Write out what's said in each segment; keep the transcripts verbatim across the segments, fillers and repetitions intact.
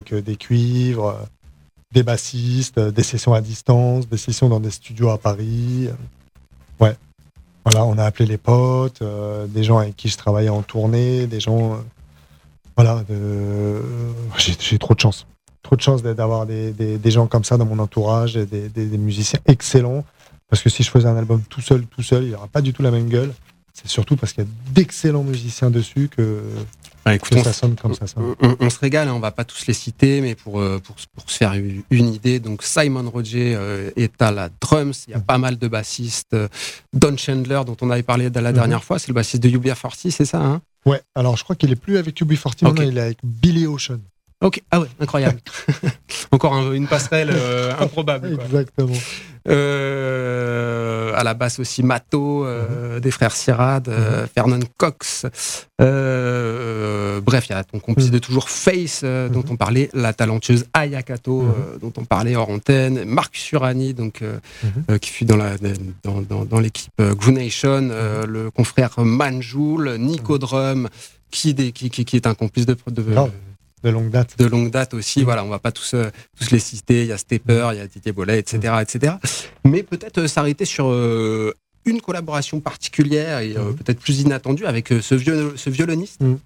avec euh, des cuivres, euh, des bassistes, euh, des sessions à distance, des sessions dans des studios à Paris. Euh, ouais. Voilà, on a appelé les potes, euh, des gens avec qui je travaillais en tournée, des gens. Euh, voilà, de... j'ai, j'ai trop de chance. Trop de chance d'avoir des, des, des gens comme ça dans mon entourage, et des, des, des musiciens excellents. Parce que si je faisais un album tout seul, tout seul, il n'aura pas du tout la même gueule. C'est surtout parce qu'il y a d'excellents musiciens dessus que, ah, écoute, que on ça s- sonne comme ça sonne. On, on se régale, hein, on va pas tous les citer, mais pour, euh, pour, pour se faire une, une idée, donc Simon Roger euh, est à la drums, il y a Mhm. pas mal de bassistes. euh, Don Chandler, dont on avait parlé de la Mhm. dernière fois, c'est le bassiste de U B quarante, c'est ça, hein? Ouais, alors je crois qu'il est plus avec U B quarante, Ok. maintenant il est avec Billy Ocean. Ok, ah ouais, incroyable. Encore un- une passerelle euh, improbable, quoi. Exactement. Euh, à la basse aussi Mato, euh, des frères Sirad, euh, Fernand Cox. Euh, bref, il y a ton complice Mhm. de toujours Face, euh, dont Mhm. on parlait, la talentueuse Ayakato, Mhm. euh, dont on parlait hors antenne, Marc Surani, donc, euh, Mhm. euh, qui fut dans, la, dans, dans, dans l'équipe euh, Groove Nation, euh, le confrère Manjoul, Nico Drum, qui, des- qui, qui, qui est un complice de, de, Grave. De longue date. de longue date aussi. Mm. Voilà, on va pas tous, euh, tous les citer. Il y a Stepper, il y a Didier Bollet, et cetera, et cetera. Mais peut-être euh, s'arrêter sur euh, une collaboration particulière et euh, Mm. peut-être plus inattendue avec euh, ce, viol- ce violoniste. Mm.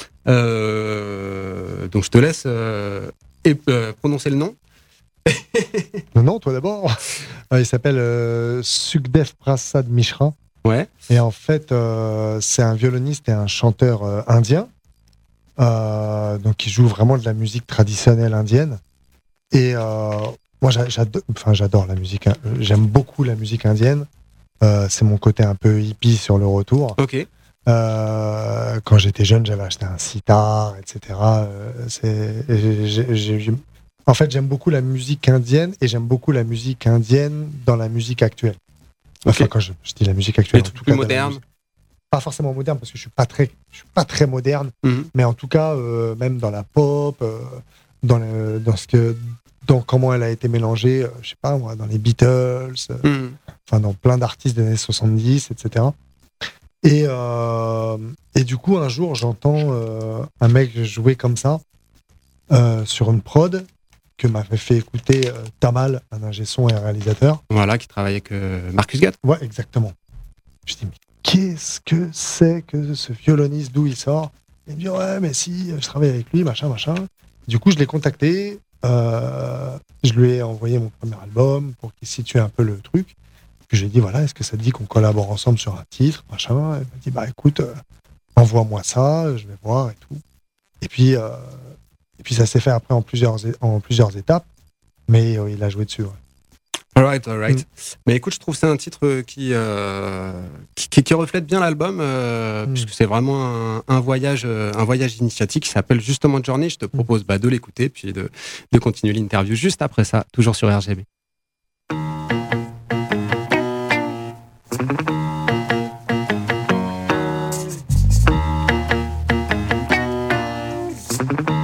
Euh, donc je te laisse euh, et, euh, prononcer le nom. Non, non, toi d'abord. Euh, il s'appelle euh, Sukdev Prasad Mishra. Ouais. Et en fait, euh, c'est un violoniste et un chanteur euh, indien. Euh, donc, qui joue vraiment de la musique traditionnelle indienne. Et euh, moi, j'a- j'adore, enfin, j'adore la musique. hein. J'aime beaucoup la musique indienne. Euh, c'est mon côté un peu hippie sur le retour. Ok. Euh, quand j'étais jeune, j'avais acheté un sitar, et cetera. Euh, c'est, et j'ai- j'ai- j'ai- en fait, j'aime beaucoup la musique indienne et j'aime beaucoup la musique indienne dans la musique actuelle. Enfin, Ok. quand je, je dis la musique actuelle, Les en trucs tout plus cas, dans la modernes. musique- pas forcément moderne parce que je suis pas très, je suis pas très moderne, Mhm. mais en tout cas, euh, même dans la pop, euh, dans le, dans ce que, dans comment elle a été mélangée, euh, je sais pas moi, dans les Beatles, euh, Mhm. enfin dans plein d'artistes des années soixante-dix, et cetera. Et, euh, et du coup, un jour, j'entends euh, un mec jouer comme ça euh, sur une prod que m'avait fait écouter euh, Tamal, un ingé son et un réalisateur. Voilà, qui travaille avec euh, Marcus Gatt. Ouais, exactement. Je dis, mais qu'est-ce que c'est que ce violoniste, d'où il sort? Il me dit, ouais, mais si, je travaille avec lui, machin, machin. Du coup, je l'ai contacté, euh, je lui ai envoyé mon premier album pour qu'il situe un peu le truc. Puis j'ai dit, voilà, est-ce que ça te dit qu'on collabore ensemble sur un titre, machin? Il m'a dit, bah écoute, euh, envoie-moi ça, je vais voir et tout. Et puis, euh, et puis ça s'est fait après en plusieurs, é- en plusieurs étapes, mais euh, il a joué dessus. Ouais. Alright, alright. Mm. Mais écoute, je trouve que c'est un titre qui, euh, qui, qui- qui reflète bien l'album, euh, Mm. puisque c'est vraiment un, un voyage, euh, un voyage initiatique qui s'appelle justement Journey. Je te propose bah, de l'écouter, puis de, de continuer l'interview juste après ça, toujours sur R G B.